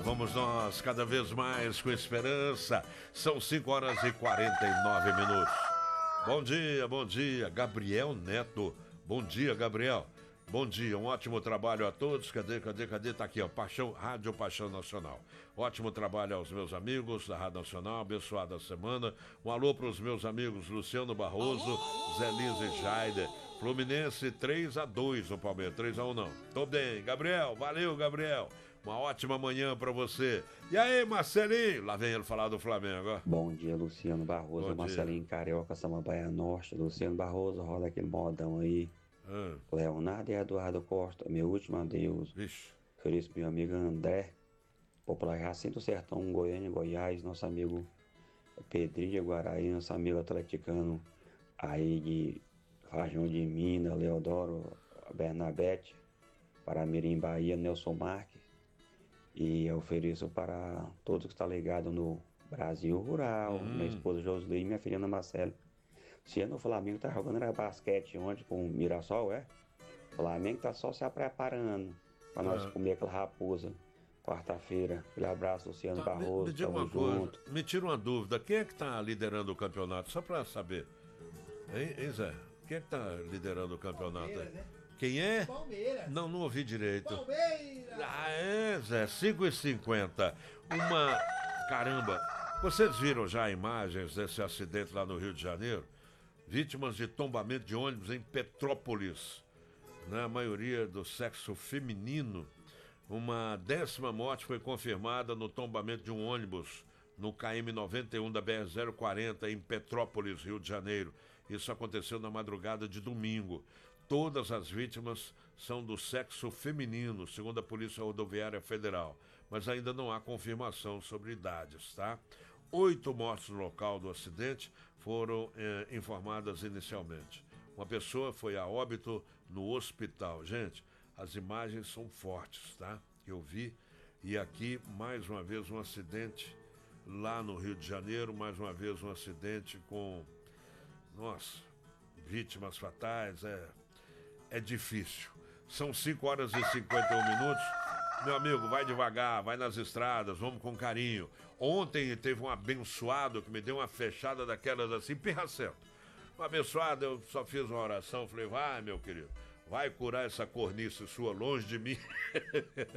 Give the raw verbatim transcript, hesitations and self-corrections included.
vamos nós, cada vez mais com esperança. São cinco horas e quarenta e nove minutos. Bom dia, bom dia, Gabriel Neto. Bom dia, Gabriel. Bom dia, um ótimo trabalho a todos. Cadê, cadê, cadê? Tá aqui, ó, Paixão, Rádio Paixão Nacional. Ótimo trabalho aos meus amigos da Rádio Nacional, abençoada semana. Um alô para os meus amigos Luciano Barroso, Zé Liz e Jaider. Fluminense três a dois no Palmeiras, três a um não. Tô bem, Gabriel, valeu, Gabriel. Uma ótima manhã pra você. E aí, Marcelinho? Lá vem ele falar do Flamengo, ó. Bom dia, Luciano Barroso, Marcelinho Carioca, Samambaia Norte. Luciano Barroso, roda aquele modão aí. Ah. Leonardo e Eduardo Costa, meu último adeus. Vixe. Feliz pro meu amigo André, popular Jacinto Sertão, Goiânia, Goiás. Nosso amigo Pedrinho Guaraí, nosso amigo atleticano aí de Rajão de Minas, Leodoro, Bernabete, para Mirim, Bahia, Nelson Marques. E eu ofereço para todos que estão ligados no Brasil Rural, hum. minha esposa Josli e minha filha Ana Marcela. Se no Flamengo tá jogando era basquete ontem com o Mirassol, é? O Flamengo tá só se preparando para nós ah. comer aquela raposa quarta-feira. Aquele abraço, Luciano tá, Barroso, me, me uma coisa, me tira uma dúvida, quem é que tá liderando o campeonato? Só para saber. Hein, hein, Zé? Quem é que tá liderando o campeonato aí? Né? Quem é? Palmeiras. Não, não ouvi direito. Palmeiras. Ah, é, Zé, cinco e cinquenta. Uma... Caramba, vocês viram já imagens desse acidente lá no Rio de Janeiro? Vítimas de tombamento de ônibus em Petrópolis. Na maioria do sexo feminino. Uma décima morte foi confirmada no tombamento de um ônibus no K M noventa e um da B R zero quarenta em Petrópolis, Rio de Janeiro. Isso aconteceu na madrugada de domingo. Todas as vítimas são do sexo feminino, segundo a Polícia Rodoviária Federal. Mas ainda não há confirmação sobre idades, tá? Oito mortes no local do acidente foram eh, informadas inicialmente. Uma pessoa foi a óbito no hospital. Gente, as imagens são fortes, tá? Que eu vi. E aqui, mais uma vez, um acidente lá no Rio de Janeiro. Mais uma vez, um acidente com... Nossa, vítimas fatais. É, é difícil. São cinco horas e cinquenta e um minutos. Meu amigo, vai devagar, vai nas estradas, vamos com carinho. Ontem teve um abençoado que me deu uma fechada daquelas assim, pirracento. Um abençoado, eu só fiz uma oração, falei, vai, meu querido, vai curar essa cornice sua longe de mim.